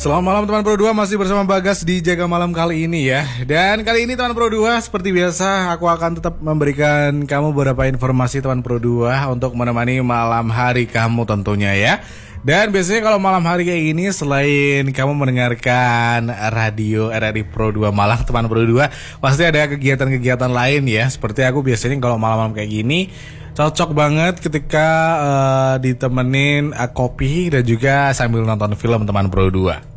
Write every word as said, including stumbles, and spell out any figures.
Selamat malam teman Pro dua, masih bersama Bagas di Jaga Malam kali ini ya. Dan kali ini teman Pro dua, seperti biasa aku akan tetap memberikan kamu beberapa informasi teman Pro dua untuk menemani malam hari kamu tentunya ya. Dan biasanya kalau malam hari kayak gini, selain kamu mendengarkan radio R R I Pro dua Malang teman Pro dua, pasti ada kegiatan-kegiatan lain ya. Seperti aku biasanya kalau malam-malam kayak gini cocok banget ketika uh, ditemenin uh, kopi dan juga sambil nonton film teman Pro dua.